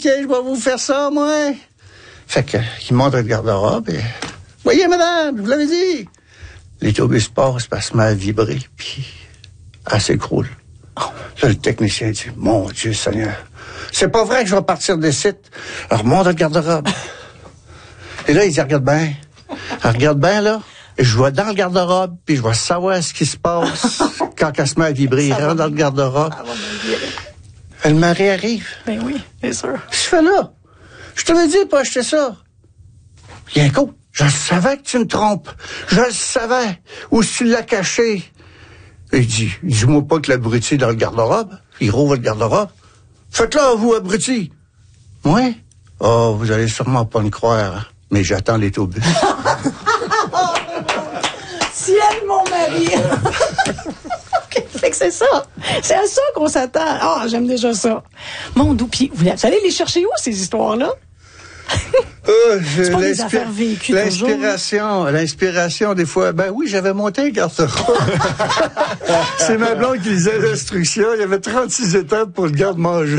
tiens, je vais vous faire ça, moi. Fait que, il montre le garde-robe et... Voyez, madame, je vous l'avais dit. L'autobus passe, parce qu'elle se met à vibrer, puis elle s'écroule. Là, le technicien dit, mon Dieu Seigneur, c'est pas vrai que je vais partir des sites. Alors, remonte le garde-robe. Et là, il dit, regarde bien. Elle regarde bien, là. Et je vais dans le garde-robe, puis je vais savoir ce qui se passe quand elle se met à vibrer. Elle rentre dans le garde-robe. Le mari arrive. Ben oui, bien sûr. Qu'est-ce que tu fais là? Je t'avais dit de pas acheter ça. Il y a un coup. Je savais que tu me trompes. Je le savais. Où tu l'as caché? Et il dit, dis-moi pas que l'abruti est dans le garde-robe. Il rouvre le garde-robe. Faites-le, vous, abruti. Oui? Oh, vous allez sûrement pas me croire, mais j'attends l'autobus. Ciel, mon mari! Fait que c'est ça. C'est à ça qu'on s'attend. Ah, j'aime déjà ça. Mon doux, puis vous allez les chercher où, ces histoires-là? C'est pas des affaires vécues L'inspiration, des fois. Ben oui, j'avais monté un garde-robe. C'est ma blonde qui lisait l'instruction. Il y avait 36 étapes pour le garde-manger.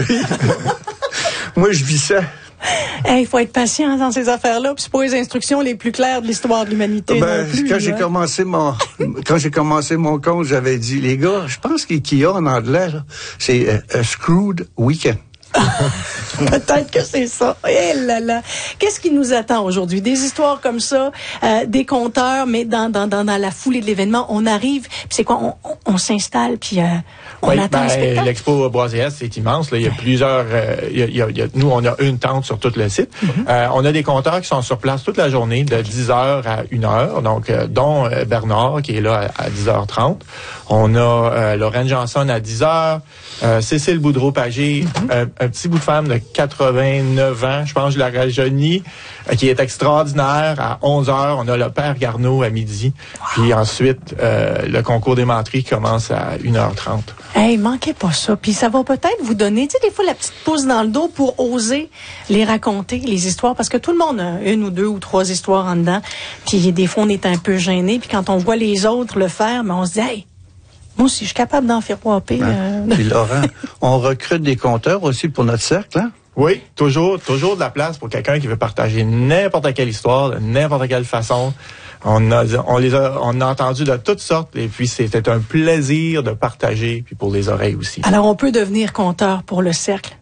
Moi, je vis ça. Il faut être patient dans ces affaires-là, puis c'est pas les instructions les plus claires de l'histoire de l'humanité non plus. Quand j'ai commencé mon compte, j'avais dit, les gars, je pense qu'IKEA en anglais, là, c'est a screwed weekend. Peut-être que c'est ça. Eh là là. Qu'est-ce qui nous attend aujourd'hui? Des histoires comme ça, des conteurs, mais dans la foulée de l'événement, on arrive, puis c'est quoi? On s'installe, puis on attend le spectacle. L'expo Bois-et-Est, c'est immense. Là. Il y a plusieurs... nous, on a une tente sur tout le site. On a des conteurs qui sont sur place toute la journée, de 10h à 1h, donc dont Bernard, qui est là à 10h30. On a Lorraine Janson à 10h, Cécile Boudreau-Pagé, un petit bout de femme de 89 ans, je pense que je la rajeunis, qui est extraordinaire. À 11h, on a le père Garneau à midi. Puis ensuite, le concours des menteries commence à 1h30. Hey, manquez pas ça. Puis ça va peut-être vous donner, tu sais, des fois, la petite pouce dans le dos pour oser les raconter, les histoires. Parce que tout le monde a une ou deux ou trois histoires en dedans. Puis des fois, on est un peu gêné. Puis quand on voit les autres le faire, mais on se dit, hey, moi aussi, je suis capable d'en faire wapper. Puis Laurent, on recrute des conteurs aussi pour notre cercle, hein? Oui, toujours de la place pour quelqu'un qui veut partager n'importe quelle histoire, de n'importe quelle façon. On a entendu de toutes sortes, et puis c'était un plaisir de partager, puis pour les oreilles aussi. Alors, on peut devenir conteur pour le cercle.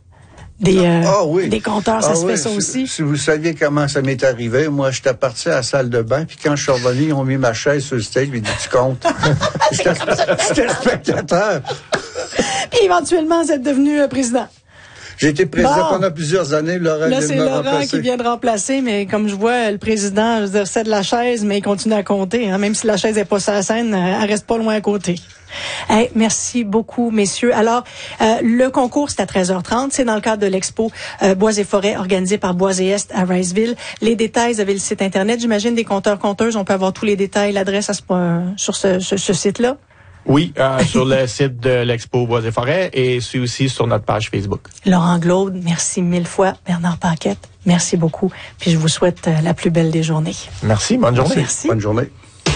Des conteurs, ça se fait ça aussi. Si vous saviez comment ça m'est arrivé, moi, j'étais parti à la salle de bain, puis quand je suis revenu, ils ont mis ma chaise sur le stage, puis ils dit, tu comptes. J'étais spectateur. Puis éventuellement, vous êtes devenu président. J'ai été président pendant plusieurs années. Là, c'est Laurent qui vient de remplacer, mais comme je vois, le président, je veux dire, c'est de la chaise, mais il continue à compter. Hein, même si la chaise n'est pas sur la scène, elle reste pas loin à côté. Hey, merci beaucoup, messieurs. Alors, le concours, c'est à 13h30. C'est dans le cadre de l'expo Bois et Forêts, organisée par Bois-et-Est à Riceville. Les détails, vous avez le site Internet. J'imagine des compteurs-compteuses. On peut avoir tous les détails, l'adresse sur ce site-là. Oui, sur le site de l'Expo Bois et Forêts et c'est aussi sur notre page Facebook. Laurent Glaude, merci mille fois. Bernard Paquette, merci beaucoup. Puis je vous souhaite la plus belle des journées. Merci, bonne journée. Merci. Bonne journée.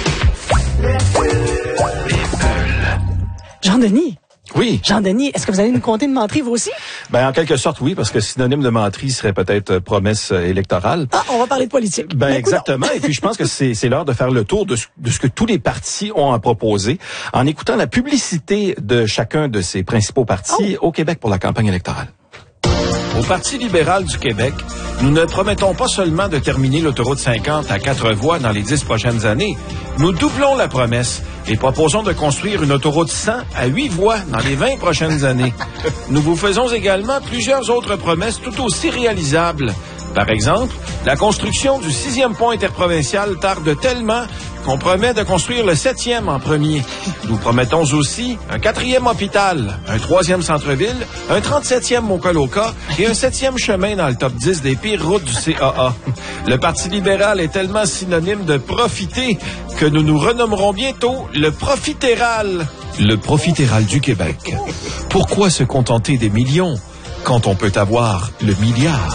Jean-Denis. Oui. Jean-Denis, est-ce que vous allez nous compter une menterie, vous aussi? En quelque sorte, oui, parce que synonyme de menterie serait peut-être promesse électorale. Ah, on va parler de politique. Exactement. Et puis, je pense que c'est l'heure de faire le tour de ce que tous les partis ont à proposer en écoutant la publicité de chacun de ces principaux partis au Québec pour la campagne électorale. Au Parti libéral du Québec, nous ne promettons pas seulement de terminer l'autoroute 50 à 4 voies dans les 10 prochaines années. Nous doublons la promesse et proposons de construire une autoroute 100 à 8 voies dans les 20 prochaines années. Nous vous faisons également plusieurs autres promesses tout aussi réalisables. Par exemple, la construction du 6e pont interprovincial tarde tellement qu'on promet de construire le 7e en premier. Nous promettons aussi un 4e hôpital, un 3e centre-ville, un 37e Mont-Coloca et un 7e chemin dans le top 10 des pires routes du CAA. Le Parti libéral est tellement synonyme de profiter que nous nous renommerons bientôt le Profitéral. Le Profitéral du Québec. Pourquoi se contenter des millions quand on peut avoir le milliard?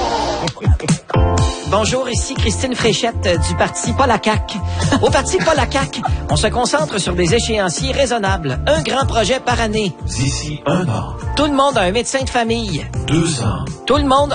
Bonjour, ici Christine Fréchette du Parti Pas la CAQ. Au Parti Pas la CAQ, on se concentre sur des échéanciers raisonnables. Un grand projet par année. D'ici 1 an. Tout le monde a un médecin de famille. 2 ans. Tout le monde